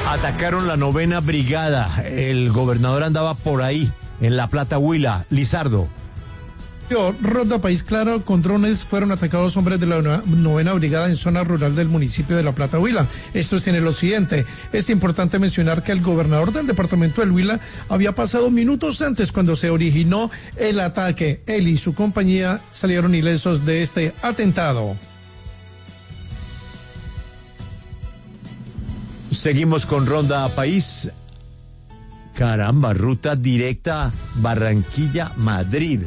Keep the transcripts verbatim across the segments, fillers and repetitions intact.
Atacaron la novena brigada. El gobernador andaba por ahí, en La Plata, Huila. Lizardo. Ronda País Claro, con drones fueron atacados hombres de la novena brigada en zona rural del municipio de La Plata, Huila. Esto es en el occidente. Es importante mencionar que el gobernador del departamento del Huila había pasado minutos antes cuando se originó el ataque. Él y su compañía salieron ilesos de este atentado. Seguimos con Ronda País. Caramba, ruta directa Barranquilla-Madrid.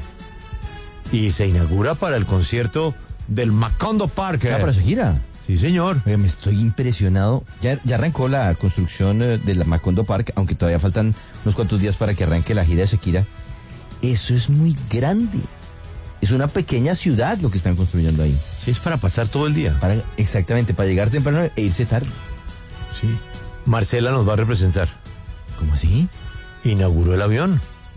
Y se inaugura para el concierto del Macondo Park. Ah, para Shakira. Sí, señor. Oye, me estoy impresionado. Ya, ya arrancó la construcción eh, del Macondo Park, aunque todavía faltan unos cuantos días para que arranque la gira de Shakira. Eso es muy grande. Es una pequeña ciudad lo que están construyendo ahí. Sí, es para pasar todo el día. Para, exactamente, para llegar temprano e irse tarde. Sí. Marcela nos va a representar. ¿Cómo así? Inauguró el avión.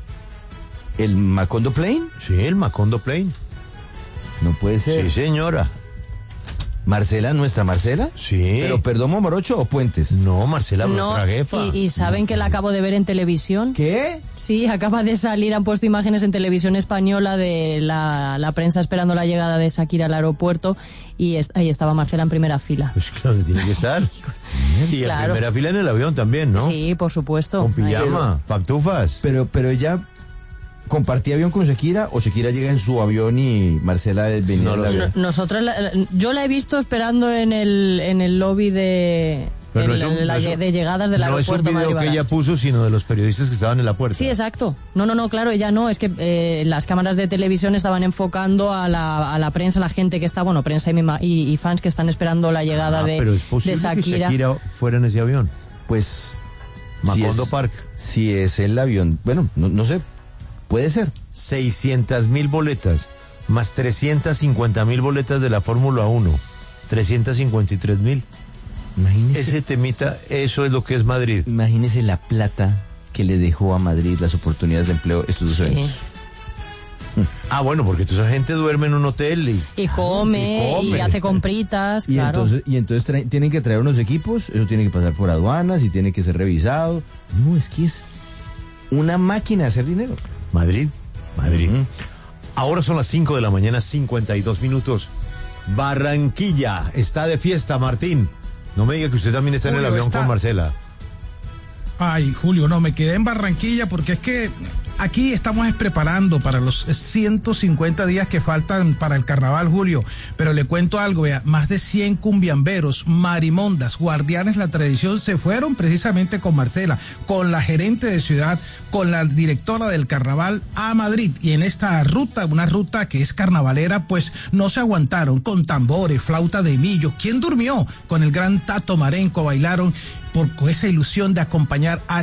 ¿El Macondo Plane? Sí, el Macondo Plane. No puede ser. Sí, señora. ¿Marcela, nuestra Marcela? Sí. ¿Pero Perdomo Morocho o Puentes? No, Marcela, no, nuestra jefa. Y, y ¿saben que la acabo de ver en televisión? ¿Qué? Sí, acaba de salir, han puesto imágenes en televisión española de la, la prensa esperando la llegada de Shakira al aeropuerto y es, ahí estaba Marcela en primera fila. Pues claro, tiene que estar. Y en Claro. primera fila en el avión también, ¿no? Sí, por supuesto. Con pijama, pantufas. Pero, pero ella compartía avión con Shakira o Shakira llega en su avión y Marcela venía No en lo el sé. avión. No- Nosotros, la- yo la he visto esperando en el, en el lobby de, Pero no en es un- la- no es un- de llegadas del no aeropuerto. es un video Madrid que Barajas. ella puso, sino de los periodistas que estaban en la puerta. Sí, exacto. No, no, no, claro, ella no. Es que eh, las cámaras de televisión estaban enfocando a la, a la prensa, a la gente que está, bueno, prensa y, mima- y, y fans que están esperando la llegada Ah, de, pero es de posible Shakira. que Shakira fuera en ese avión. Pues Macondo si es, Park. Si es el avión, bueno, no, no sé, puede ser. seiscientas mil boletas, más trescientas cincuenta mil boletas de la Fórmula uno. trescientas cincuenta y tres mil. Imagínese, Ese temita, eso es lo que es Madrid. imagínese la plata que le dejó a Madrid las oportunidades de empleo estos dos Sí. eventos. Ah, bueno, porque toda esa gente duerme en un hotel y... Y come, Y y, come. hace compritas, Y claro. entonces, y entonces traen- tienen que traer unos equipos, eso tiene que pasar por aduanas y tiene que ser revisado. No, es que es una máquina de hacer dinero. Madrid, Madrid. Ujú. Ahora son las cinco de la mañana, cincuenta y dos minutos. Barranquilla está de fiesta, Martín. No me diga que usted también está en el Julio, avión está. con Marcela. Ay, Julio, no, me quedé en Barranquilla porque es que aquí estamos preparando para los ciento cincuenta días que faltan para el carnaval, Julio. Pero le cuento algo, vea, más de cien cumbiamberos, marimondas, guardianes de la tradición se fueron precisamente con Marcela, con la gerente de ciudad, con la directora del carnaval a Madrid. Y en esta ruta, una ruta que es carnavalera, pues no se aguantaron con tambores, flauta de millo. ¿Quién durmió? Con el gran Tato Marenco bailaron por esa ilusión de acompañar a